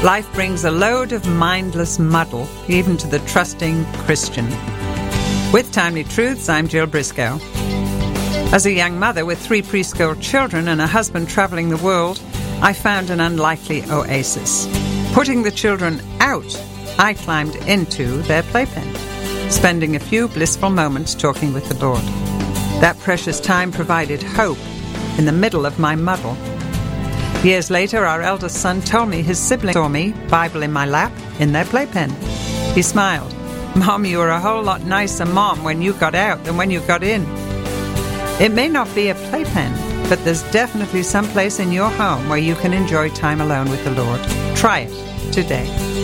Life brings a load of mindless muddle, even to the trusting Christian. With Timely Truths, I'm Jill Briscoe. As a young mother with 3 preschool children and a husband travelling the world, I found an unlikely oasis. Putting the children out, I climbed into their playpen, spending a few blissful moments talking with the Lord. That precious time provided hope in the middle of my muddle. Years later, our eldest son told me his siblings saw me, Bible in my lap, in their playpen. He smiled. "Mom, you were a whole lot nicer mom when you got out than when you got in." It may not be a playpen, but there's definitely some place in your home where you can enjoy time alone with the Lord. Try it today.